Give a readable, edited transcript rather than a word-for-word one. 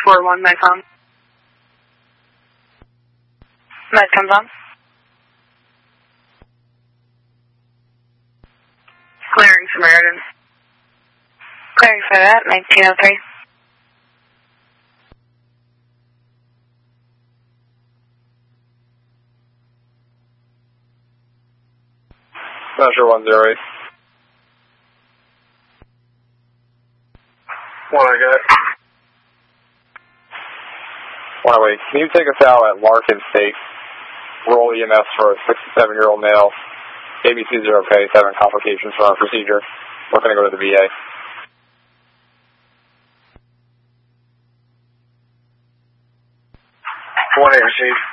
41, med com. Med comes on. Clearing Samaritan. Clearing for that, 1903. Measure 108. One I got. 108. Can you take us out at Larkin State? Roll EMS for a 67-year-old male. ABC 0K, 7 complications from our procedure. We're going to go to the VA. 1-8 received.